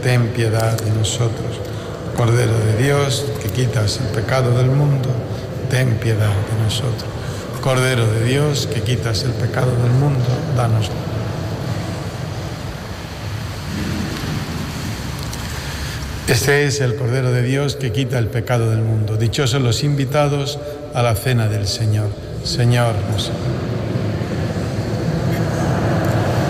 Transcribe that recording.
ten piedad de nosotros. Cordero de Dios, que quitas el pecado del mundo, ten piedad de nosotros. Cordero de Dios, que quitas el pecado del mundo, danos. Este es el Cordero de Dios que quita el pecado del mundo. Dichosos los invitados a la cena del Señor. Señor, nos